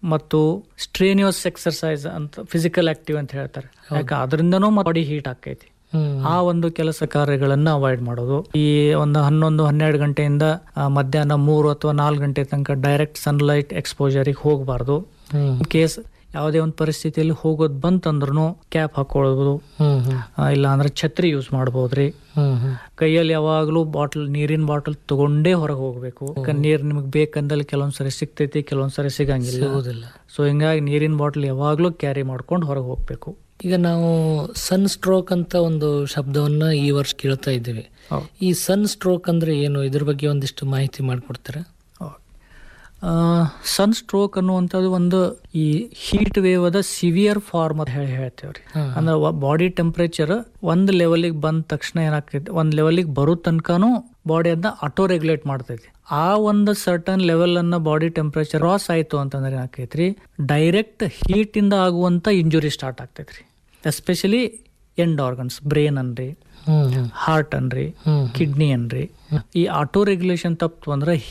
ಮತ್ತು strenuous exercise ಅಂತ physical active ಅಂತ ಹೇಳ್ತಾರೆ. ಯಾಕೆ ಅದರಿಂದನೂ ಬಾಡಿ ಹೀಟ್ ಆಕೈತಿ. ಆ ಒಂದು ಕೆಲಸ ಕಾರ್ಯಗಳನ್ನ ಅವಾಯ್ಡ್ ಮಾಡೋದು. ಈ ಒಂದು 11-12 ಗಂಟೆಯಿಂದ ಮಧ್ಯಾಹ್ನ 3 ಅಥವಾ 4 ಗಂಟೆ ತನಕ ಡೈರೆಕ್ಟ್ ಸನ್ಲೈಟ್ ಎಕ್ಸ್ಪೋಜರಿಗೆ ಹೋಗಬಾರ್ದು. ಇನ್ ಕೇಸ್ ಯಾವುದೇ ಒಂದು ಪರಿಸ್ಥಿತಿಯಲ್ಲಿ ಹೋಗೋದು ಬಂತಂದ್ರೂ ಕ್ಯಾಪ್ ಹಾಕೊಳ್ಳೋದು, ಇಲ್ಲ ಅಂದ್ರೆ ಛತ್ರಿ ಯೂಸ್ ಮಾಡಬಹುದ್ರಿ. ಕೈಯಲ್ಲಿ ಯಾವಾಗ್ಲೂ ನೀರಿನ ಬಾಟಲ್ ತಗೊಂಡೇ ಹೊರಗೆ ಹೋಗ್ಬೇಕು. ನೀರ್ ನಿಮ್ಗೆ ಬೇಕಂದಲ್ಲಿ ಕೆಲವೊಂದ್ಸರಿ ಸಿಗ್ತೈತಿ, ಕೆಲವೊಂದ್ಸರಿ ಸಿಗಂಗಿಲ್ಲ. ಸೊ ಹಿಂಗಾಗಿ ನೀರಿನ ಬಾಟಲ್ ಯಾವಾಗ್ಲೂ ಕ್ಯಾರಿ ಮಾಡ್ಕೊಂಡು ಹೊರಗೆ ಹೋಗ್ಬೇಕು. ಈಗ ನಾವು ಸನ್ ಸ್ಟ್ರೋಕ್ ಅಂತ ಒಂದು ಶಬ್ದವನ್ನ ಈ ವರ್ಷ ಕೇಳ್ತಾ ಇದ್ದೀವಿ. ಈ ಸನ್ ಸ್ಟ್ರೋಕ್ ಅಂದ್ರೆ ಏನು, ಇದ್ರ ಬಗ್ಗೆ ಒಂದಿಷ್ಟು ಮಾಹಿತಿ ಮಾಡಿಕೊಡ್ತಾರೆ? ಸನ್ ಸ್ಟ್ರೋಕ್ ಅನ್ನುವಂಥದ್ದು ಒಂದು ಈ ಹೀಟ್ ವೇವ್ ಅದ ಸಿವಿಯರ್ ಫಾರ್ಮ್ ಅಂತ ಹೇಳ್ತೇವ್ರಿ. ಅಂದ್ರೆ ಬಾಡಿ ಟೆಂಪರೇಚರ್ ಒಂದ್ ಲೆವೆಲ್ಗೆ ಬಂದ ತಕ್ಷಣ ಏನಾಗ್ತೈತಿ, ಒಂದ್ ಲೆವೆಲ್ಗೆ ಬರೋ ತನಕನೂ ಬಾಡಿ ಅದನ್ನ ಆಟೋ ರೆಗ್ಯುಲೇಟ್ ಮಾಡ್ತೈತಿ. ಆ ಒಂದು ಸರ್ಟನ್ ಲೆವೆಲ್ ಅನ್ನ ಬಾಡಿ ಟೆಂಪರೇಚರ್ ಕ್ರಾಸ್ ಆಯ್ತು ಅಂತಂದ್ರೆ ಏನಾಕೈತ್ರಿ, ಡೈರೆಕ್ಟ್ ಹೀಟ್ ಇಂದ ಆಗುವಂತ ಇಂಜುರಿ ಸ್ಟಾರ್ಟ್ ಆಗ್ತೈತ್ರಿ. ಎಸ್ಪೆಷಲಿ ಎಂಡ್ ಆರ್ಗನ್ಸ್, ಬ್ರೇನ್ ಅನ್ರಿ, ಹಾರ್ಟ್ ಅನ್ರಿ, ಕಿಡ್ನಿ ಅನ್ರಿ. ಈ ಆಟೋ ರೆಗ್ಯುಲೇಷನ್ ತಪ್ಪು ಅಂದ್ರೆ